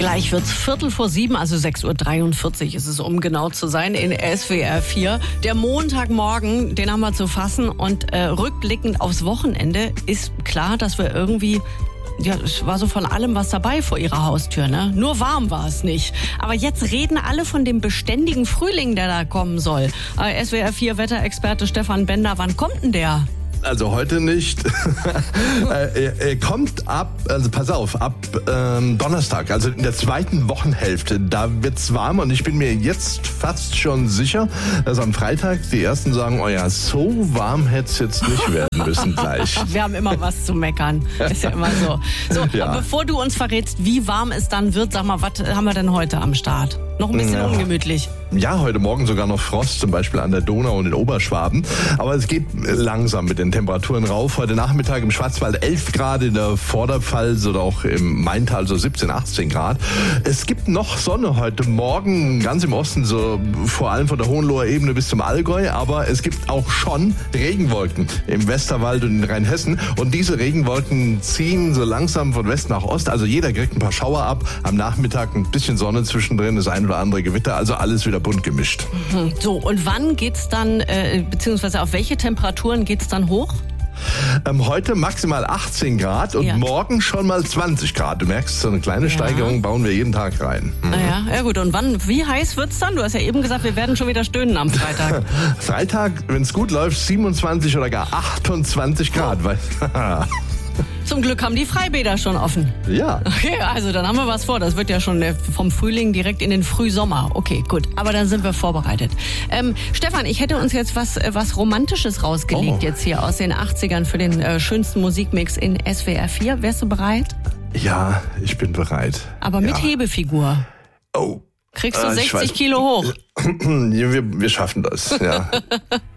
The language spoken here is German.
Gleich wird's 6:45, also 6:43 Uhr ist es, um genau zu sein, in SWR 4. Der Montagmorgen, den haben wir zu fassen. Und rückblickend aufs Wochenende ist klar, dass wir irgendwie... Ja, es war so von allem was dabei vor ihrer Haustür, ne? Nur warm war es nicht. Aber jetzt reden alle von dem beständigen Frühling, der da kommen soll. SWR 4 Wetterexperte Stefan Bender, wann kommt denn der? Also heute nicht. Er kommt ab Donnerstag, also in der zweiten Wochenhälfte. Da wird's warm und ich bin mir jetzt fast schon sicher, dass am Freitag die Ersten sagen, oh ja, so warm hätte es jetzt nicht werden müssen gleich. Wir haben immer was zu meckern. Ist ja immer so. Ja. Aber bevor du uns verrätst, wie warm es dann wird, sag mal, was haben wir denn heute am Start? Noch ein bisschen ungemütlich. Ja, heute Morgen sogar noch Frost, zum Beispiel an der Donau und in Oberschwaben. Aber es geht langsam mit den Temperaturen rauf. Heute Nachmittag im Schwarzwald 11 Grad, in der Vorderpfalz oder auch im Maintal so 17, 18 Grad. Es gibt noch Sonne heute Morgen, ganz im Osten, so vor allem von der Hohenloher Ebene bis zum Allgäu. Aber es gibt auch schon Regenwolken im Westerwald und in Rheinhessen. Und diese Regenwolken ziehen so langsam von West nach Ost. Also jeder kriegt ein paar Schauer ab. Am Nachmittag ein bisschen Sonne zwischendrin, das ein oder andere Gewitter. Also alles wieder bunt gemischt. So, und wann geht's dann, beziehungsweise auf welche Temperaturen geht's dann hoch? Heute maximal 18 Grad und morgen schon mal 20 Grad. Du merkst, so eine kleine Steigerung bauen wir jeden Tag rein. Ja gut. Und wann, wie heiß wird's dann? Du hast ja eben gesagt, wir werden schon wieder stöhnen am Freitag. Freitag, wenn es gut läuft, 27 oder gar 28 Grad. Zum Glück haben die Freibäder schon offen. Ja. Okay, also dann haben wir was vor. Das wird ja schon vom Frühling direkt in den Frühsommer. Okay, gut. Aber dann sind wir vorbereitet. Stefan, ich hätte uns jetzt was Romantisches rausgelegt jetzt hier aus den 80ern für den schönsten Musikmix in SWR 4. Wärst du bereit? Ja, ich bin bereit. Aber mit Hebefigur. Oh. Kriegst du 60 Kilo hoch? Wir schaffen das, ja.